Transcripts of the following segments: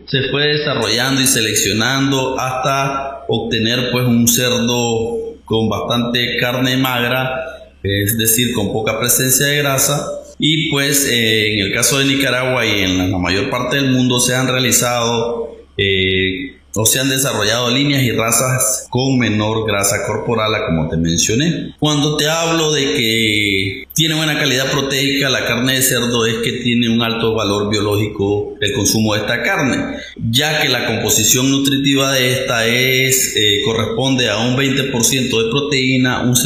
se fue desarrollando y seleccionando hasta obtener pues un cerdo con bastante carne magra, es decir, con poca presencia de grasa. Y pues en el caso de Nicaragua y en la mayor parte del mundo se han realizado o se han desarrollado líneas y razas con menor grasa corporal, como te mencioné. Cuando te hablo de que tiene buena calidad proteica, la carne de cerdo es que tiene un alto valor biológico el consumo de esta carne, ya que la composición nutritiva de esta corresponde a un 20% de proteína, un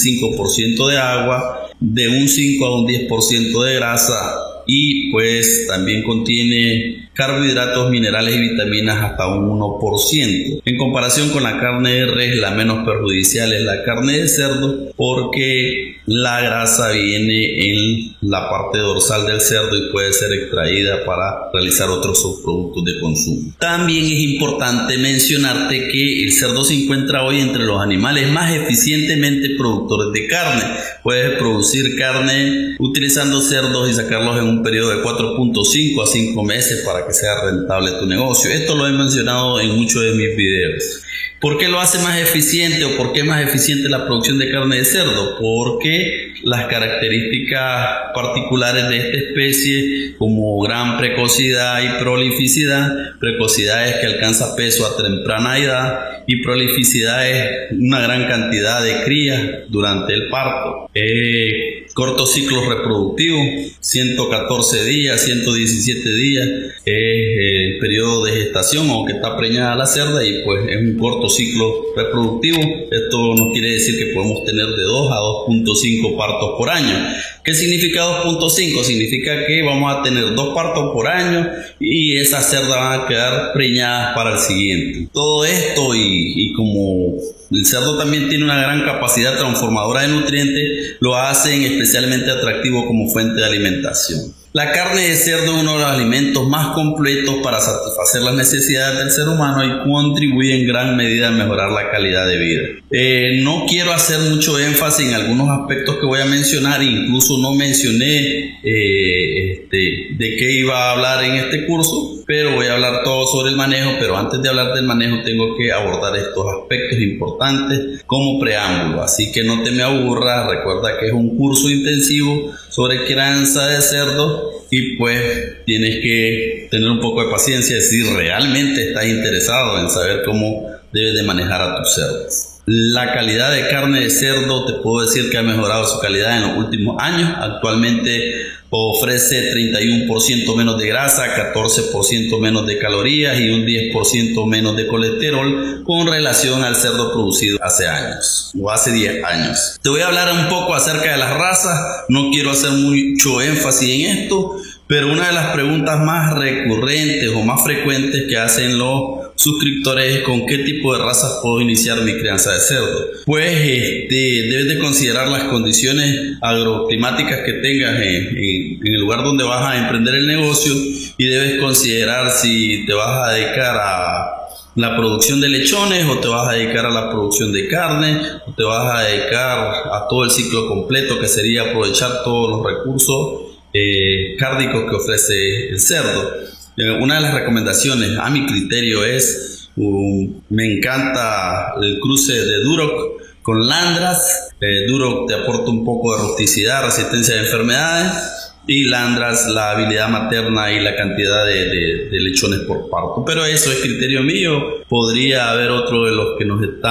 75% de agua, de un 5 a un 10% de grasa, y pues también contiene carbohidratos, minerales y vitaminas hasta un 1%. En comparación con la carne de res, la menos perjudicial es la carne de cerdo, porque la grasa viene en la parte dorsal del cerdo y puede ser extraída para realizar otros subproductos de consumo. También es importante mencionarte que el cerdo se encuentra hoy entre los animales más eficientemente productores de carne. Puedes producir carne utilizando cerdos y sacarlos en un periodo de 4.5 a 5 meses para que sea rentable tu negocio. Esto lo he mencionado en muchos de mis videos. ¿Por qué lo hace más eficiente o por qué es más eficiente la producción de carne de cerdo? Porque las características particulares de esta especie, como gran precocidad y prolificidad, precocidad es que alcanza peso a temprana edad y prolificidad es una gran cantidad de crías durante el parto. Cortos ciclos reproductivos, 114 días, 117 días es el periodo de gestación, aunque está preñada la cerda, y pues es un corto ciclo reproductivo. Esto no quiere decir que podemos tener de 2 a 2.5 partos por año. ¿Qué significa 2.5? Significa que vamos a tener 2 partos por año y esas cerdas van a quedar preñadas para el siguiente. Todo esto y como el cerdo también tiene una gran capacidad transformadora de nutrientes, lo hacen especialmente atractivo como fuente de alimentación. La carne de cerdo es uno de los alimentos más completos para satisfacer las necesidades del ser humano y contribuye en gran medida a mejorar la calidad de vida. No quiero hacer mucho énfasis en algunos aspectos que voy a mencionar, incluso no mencioné de qué iba a hablar en este curso, pero voy a hablar todo sobre el manejo. Pero antes de hablar del manejo tengo que abordar estos aspectos importantes como preámbulo, así que no te me aburras. Recuerda que es un curso intensivo sobre crianza de cerdo y pues tienes que tener un poco de paciencia si realmente estás interesado en saber cómo debes de manejar a tus cerdos. La calidad de carne de cerdo, te puedo decir que ha mejorado su calidad en los últimos años. Actualmente ofrece 31% menos de grasa, 14% menos de calorías y un 10% menos de colesterol con relación al cerdo producido hace años o hace 10 años. Te voy a hablar un poco acerca de las razas. No quiero hacer mucho énfasis en esto, pero una de las preguntas más recurrentes o más frecuentes que hacen los suscriptores es: ¿con qué tipo de razas puedo iniciar mi crianza de cerdo? Pues debes de considerar las condiciones agroclimáticas que tengas en el lugar donde vas a emprender el negocio, y debes considerar si te vas a dedicar a la producción de lechones o te vas a dedicar a la producción de carne o te vas a dedicar a todo el ciclo completo, que sería aprovechar todos los recursos cárdicos que ofrece el cerdo. Una de las recomendaciones a mi criterio es, me encanta el cruce de Duroc con Landras. Duroc te aporta un poco de rusticidad, resistencia a enfermedades, y Landras la habilidad materna y la cantidad de lechones por parto. Pero eso es criterio mío. Podría haber otro de los que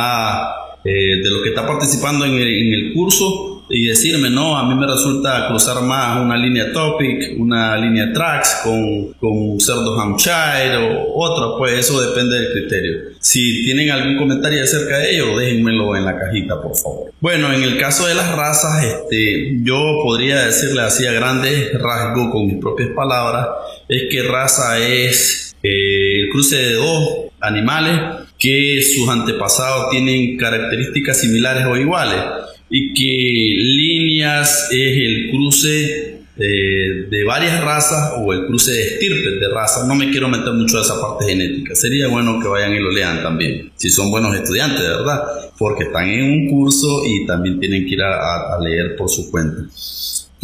está participando en el curso y decirme: no, a mí me resulta cruzar más una línea Topic, una línea Trax con cerdos Hampshire o otra. Pues eso depende del criterio. Si tienen algún comentario acerca de ello, déjenmelo en la cajita, por favor. Bueno, en el caso de las razas, yo podría decirle así a grandes rasgos, con mis propias palabras, es que raza es el cruce de dos animales que sus antepasados tienen características similares o iguales, y que líneas es el cruce de varias razas o el cruce de estirpes de razas. No me quiero meter mucho a esa parte genética. Sería bueno que vayan y lo lean también, si son buenos estudiantes, de verdad, porque están en un curso y también tienen que ir a leer por su cuenta.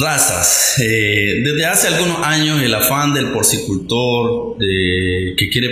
Razas. Desde hace algunos años el afán del porcicultor que quiere